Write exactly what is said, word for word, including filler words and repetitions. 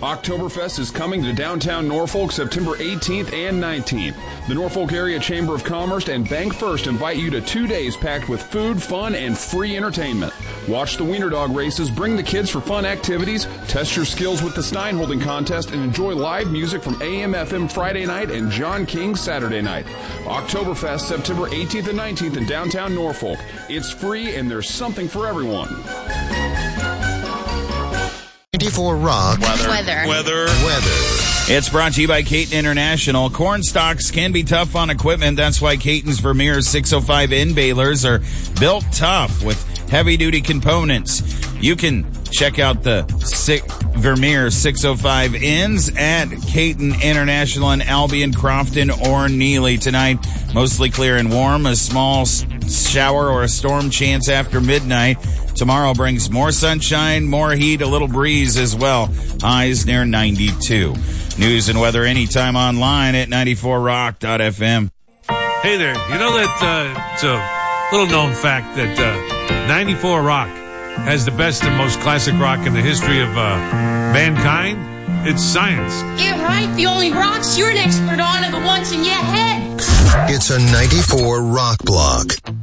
Oktoberfest is coming to downtown Norfolk September eighteenth and nineteenth. The Norfolk Area Chamber of Commerce and Bank First invite you to two days packed with food, fun, and free entertainment. Watch the Wiener Dog races, bring the kids for fun activities, test your skills with the Stein Holding Contest, and enjoy live music from A M F M Friday night and John King Saturday night. Oktoberfest September eighteenth and nineteenth in downtown Norfolk. It's free and there's something for everyone. ninety-four Rock. Weather. Weather. Weather. Weather. It's brought to you by Caton International. Corn stalks can be tough on equipment. That's why Caton's Vermeer six oh five N balers are built tough with heavy-duty components. You can check out the six, Vermeer six oh five Ns at Caton International in Albion, Crofton, or Neely tonight. Mostly clear and warm. A small shower or a storm chance after midnight. Tomorrow brings more sunshine, more heat, a little breeze as well. Highs near ninety-two. News and weather anytime online at ninety-four rock dot f m. Hey there. You know that uh, it's a little known fact that uh, ninety-four Rock has the best and most classic rock in the history of uh, mankind? It's science. Yeah, right. The only rocks you're an expert on are the ones in your head. It's a ninety-four Rock Block.